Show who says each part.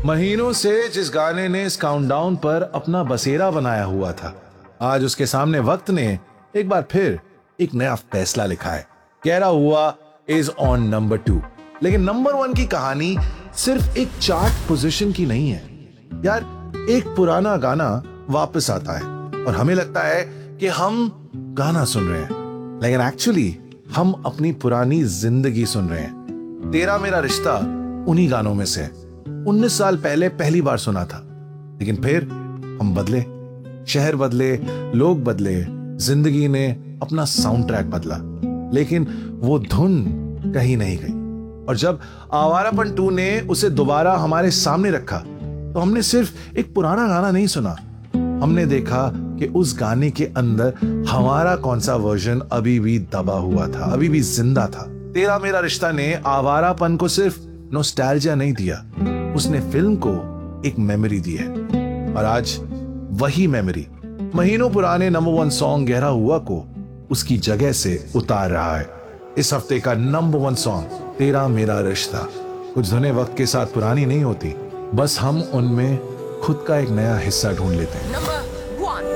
Speaker 1: महीनों से जिस गाने ने इस काउंटडाउन पर अपना बसेरा बनाया हुआ था, आज उसके सामने वक्त ने एक बार फिर एक नया फैसला लिखा है। कह रहा हुआ इज ऑन नंबर 2, लेकिन नंबर 1 की कहानी सिर्फ एक चार्ट पोजीशन की नहीं है यार। एक पुराना गाना वापस आता है और हमें लगता है कि हम गाना सुन रहे हैं, लेकिन एक्चुअली हम अपनी पुरानी जिंदगी सुन रहे हैं। तेरा मेरा रिश्ता उन्हीं गानों में से 19 साल पहले पहली बार सुना था, लेकिन फिर हम बदले, शहर बदले, लोग बदले, जिंदगी ने अपना साउंड ट्रैक बदला, लेकिन वो धुन कहीं नहीं गई। और जब आवारापन 2 ने उसे दोबारा हमारे सामने रखा तो हमने सिर्फ एक पुराना गाना नहीं सुना, हमने देखा कि उस गाने के अंदर हमारा कौन सा वर्जन अभी भी दबा हुआ था, अभी भी जिंदा था। तेरा मेरा रिश्ता ने आवारापन को सिर्फ नॉस्टैल्जिया नहीं दिया, उसने फिल्म को एक मेमोरी दी है। और आज वही मेमोरी महीनों पुराने नंबर 1 सॉन्ग गहरा हुआ को उसकी जगह से उतार रहा है। इस हफ्ते का नंबर 1 सॉन्ग तेरा मेरा रिश्ता। कुछ धुनें वक्त के साथ पुरानी नहीं होती, बस हम उनमें खुद का एक नया हिस्सा ढूंढ लेते हैं।